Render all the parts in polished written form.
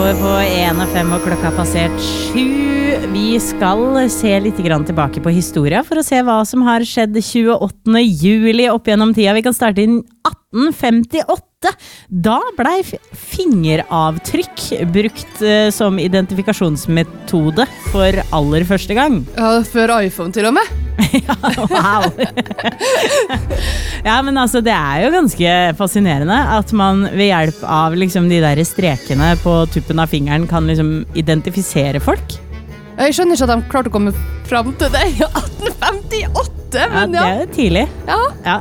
over på 1:05 og klokka har passert 7. Vi skal se litt grann tilbake på historia for å se hva som har skjedd 28. juli opp gjennom tida. Vi kan starte i 1858. Da ble fingeravtrykk brukt som identifikasjonsmetode for aller første gang. Ja, før iPhone til og med. Ja, wow. Ja, men altså, det er jo ganske fascinerende at man ved hjelp av liksom de der strekene på tuppen av fingeren kan liksom identifisere folk. Jeg skjønner ikke at de klarte å komme frem til det i 1858, men ja. Det er jo tidlig. Ja.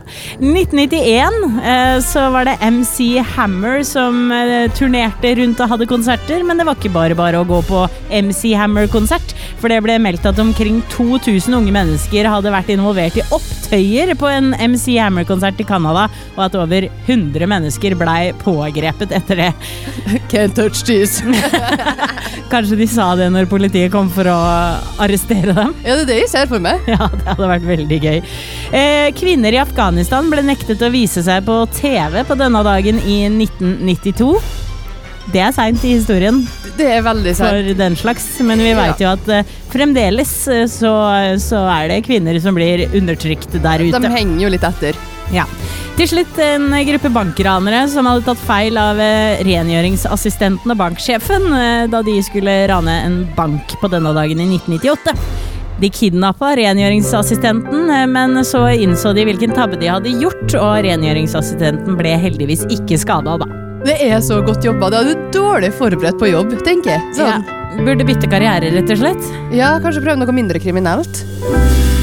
1991 så var det MC Hammer som turnerte rundt og hadde konserter, men det var ikke bare å gå på MC Hammer-konsert, for det ble meldt at omkring 2000 unge mennesker hadde vært involvert i opptøyer på en MC Hammer-konsert i Canada, og at over 100 mennesker ble pågrepet etter det. Can't touch this. Kanskje de sa det når politiet kom for å arrestere dem? Ja, det er det jeg ser for meg. Ja, det hadde vært veldig gøy. Kvinner i Afghanistan ble nektet å vise seg på TV på denne dagen i 1992. Det er sent i historien. Det er veldig sent. For den slags, men vi vet jo at fremdeles så er det kvinner som blir undertrykt der ute. De henger jo litt etter. Ja. Til slutt en gruppe bankranere som hadde tatt feil av rengjøringsassistenten og banksjefen da de skulle rane en bank på denne dagen i 1998. De kidnappet rengjøringsassistenten, men så innså de hvilken tabbe de hadde gjort, og rengjøringsassistenten ble heldigvis ikke skadet da. Det er så godt jobba. Da er du dårlig forberedt på jobb, tenker jeg. Sånn. Ja, burde bytte karriere, rett og slett. Ja, kanskje prøve noe mindre kriminelt.